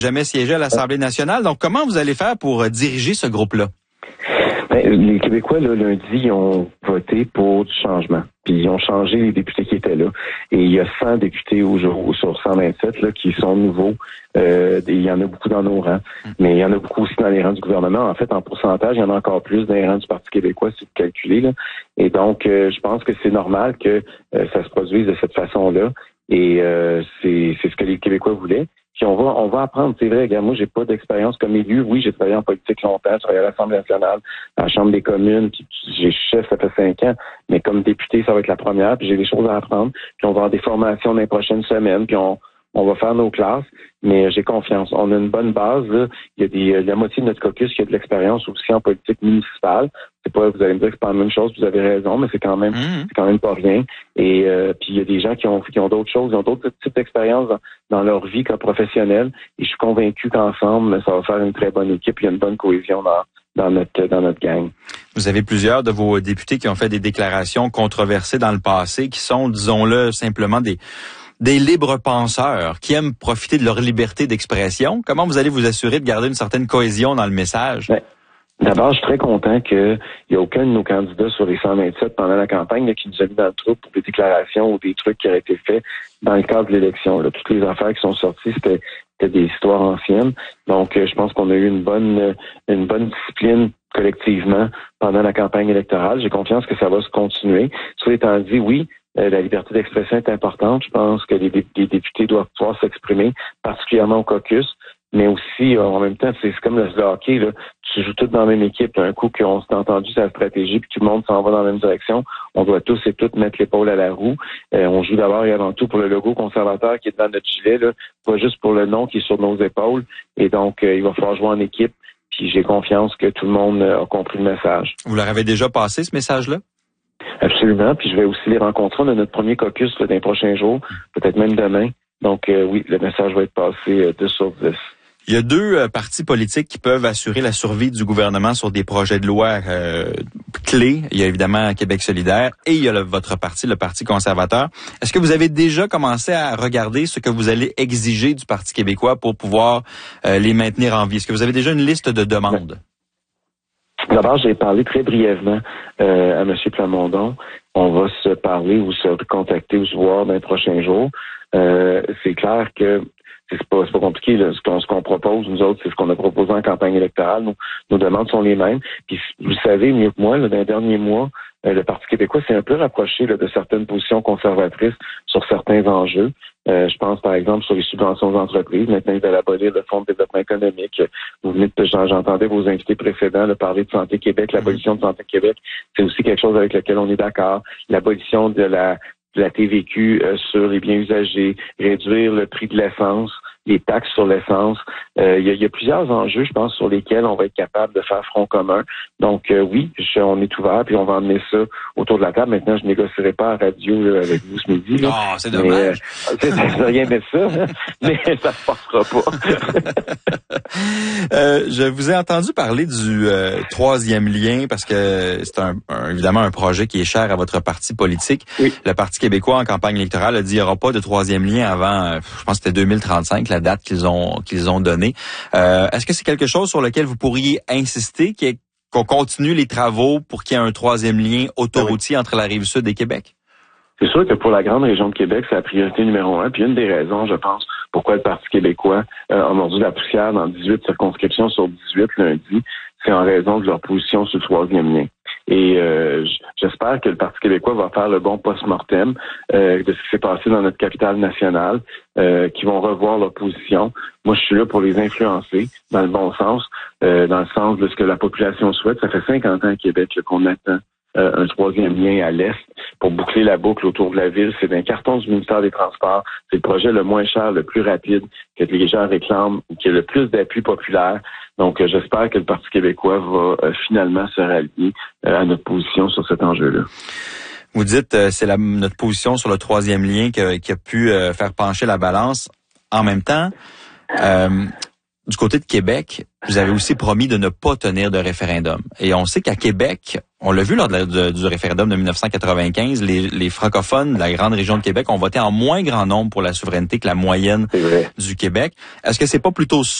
jamais siégé à l'Assemblée nationale. Donc, comment vous allez faire pour diriger ce groupe-là? Les Québécois, là, lundi, ils ont voté pour du changement. Puis ils ont changé les députés qui étaient là. Et il y a 100 députés aujourd'hui sur 127 là, qui sont nouveaux. Il y en a beaucoup dans nos rangs. Mais il y en a beaucoup aussi dans les rangs du gouvernement. En fait, en pourcentage, il y en a encore plus dans les rangs du Parti québécois, si vous calculez. Là. Et donc, je pense que c'est normal que ça se produise de cette façon-là. Et c'est ce que les Québécois voulaient. Puis on va apprendre, c'est vrai, regarde, moi j'ai pas d'expérience comme élu. Oui, j'ai travaillé en politique longtemps, j'ai travaillé à l'Assemblée nationale, à la Chambre des communes, puis j'ai chef, ça fait 5 ans, mais comme député, ça va être la première, puis j'ai des choses à apprendre. Puis on va avoir des formations dans les prochaines semaines, puis on va faire nos classes, mais j'ai confiance. On a une bonne base, là. Il y a la moitié de notre caucus qui a de l'expérience aussi en politique municipale. C'est pas, vous allez me dire que c'est pas la même chose, vous avez raison, mais c'est quand même pas rien. Et puis il y a des gens qui ont d'autres choses, ils ont d'autres types d'expériences dans leur vie comme professionnels. Et je suis convaincu qu'ensemble, ça va faire une très bonne équipe. Il y a une bonne cohésion dans notre gang. Vous avez plusieurs de vos députés qui ont fait des déclarations controversées dans le passé, qui sont, disons-le, simplement des libres penseurs qui aiment profiter de leur liberté d'expression. Comment vous allez vous assurer de garder une certaine cohésion dans le message? Ben, d'abord, je suis très content qu'il n'y a aucun de nos candidats sur les 127 pendant la campagne là, qui nous a mis dans le trou pour des déclarations ou des trucs qui auraient été faits dans le cadre de l'élection. Là. Toutes les affaires qui sont sorties, c'était des histoires anciennes. Donc, je pense qu'on a eu une bonne discipline collectivement pendant la campagne électorale. J'ai confiance que ça va se continuer. Cela étant dit, oui, la liberté d'expression est importante. Je pense que les députés doivent pouvoir s'exprimer, particulièrement au caucus, mais aussi, en même temps, c'est comme le hockey, là, tu joues tous dans la même équipe. Un coup qu'on s'est entendu sur la stratégie, puis tout le monde s'en va dans la même direction, on doit tous et toutes mettre l'épaule à la roue. On joue d'abord et avant tout pour le logo conservateur qui est dans notre gilet, là, pas juste pour le nom qui est sur nos épaules. Et donc, il va falloir jouer en équipe, puis j'ai confiance que tout le monde a compris le message. Vous leur avez déjà passé ce message-là? Absolument, puis je vais aussi les rencontrer. On a notre premier caucus là, dans les prochains jours, peut-être même demain. Donc oui, le message va être passé 10 sur 10. Il y a deux partis politiques qui peuvent assurer la survie du gouvernement sur des projets de loi clés. Il y a évidemment Québec solidaire et il y a votre parti, le Parti conservateur. Est-ce que vous avez déjà commencé à regarder ce que vous allez exiger du Parti québécois pour pouvoir les maintenir en vie? Est-ce que vous avez déjà une liste de demandes? D'abord, j'ai parlé très brièvement à M. Plamondon. On va se parler ou se contacter ou se voir dans les prochains jours. C'est clair que c'est pas compliqué. Là. Ce qu'on propose, nous autres, c'est ce qu'on a proposé en campagne électorale. Nos demandes sont les mêmes. Puis vous savez mieux que moi, là, dans les derniers mois, le Parti québécois s'est un peu rapproché là, de certaines positions conservatrices sur certains enjeux. Je pense par exemple sur les subventions aux entreprises. Maintenant, ils veulent abolir le Fonds de développement économique. Vous venez j'entendais vos invités précédents là, parler de Santé Québec, l'abolition de Santé Québec. C'est aussi quelque chose avec lequel on est d'accord. L'abolition de la TVQ sur les biens usagés, réduire le prix de l'essence, les taxes sur l'essence. Il y a plusieurs enjeux, je pense, sur lesquels on va être capable de faire front commun. Donc oui, on est ouvert, puis on va emmener ça autour de la table. Maintenant, je négocierai pas à radio là, avec vous ce midi. Non, c'est dommage. C'est rien de ça, hein, mais ça se passera pas. Je vous ai entendu parler du troisième lien parce que c'est évidemment un projet qui est cher à votre parti politique. Oui. Le Parti québécois, en campagne électorale, a dit qu'il n'y aura pas de troisième lien avant, je pense que c'était 2035, la date qu'ils ont donnée. Est-ce que c'est quelque chose sur lequel vous pourriez insister, qu'on continue les travaux pour qu'il y ait un troisième lien autoroutier entre la Rive-Sud et Québec? C'est sûr que pour la grande région de Québec, c'est la priorité numéro 1. Puis une des raisons, je pense, pourquoi le Parti québécois a mordu la poussière dans 18 circonscriptions sur 18 lundi, c'est en raison de leur position sur le troisième lien. Et j'espère que le Parti québécois va faire le bon post-mortem de ce qui s'est passé dans notre capitale nationale, qui vont revoir leur position. Moi, je suis là pour les influencer dans le bon sens, dans le sens de ce que la population souhaite. Ça fait 50 ans à Québec là, qu'on attend un troisième lien à l'est pour boucler la boucle autour de la ville. C'est un carton du ministère des Transports. C'est le projet le moins cher, le plus rapide, que les gens réclament, qui a le plus d'appui populaire. Donc, j'espère que le Parti québécois va finalement se rallier à notre position sur cet enjeu-là. Vous dites c'est notre position sur le troisième lien qui a pu faire pencher la balance. En même temps, du côté de Québec, vous avez aussi promis de ne pas tenir de référendum. Et on sait qu'à Québec, on l'a vu lors du référendum de 1995, les francophones de la grande région de Québec ont voté en moins grand nombre pour la souveraineté que la moyenne du Québec. Est-ce que c'est pas plutôt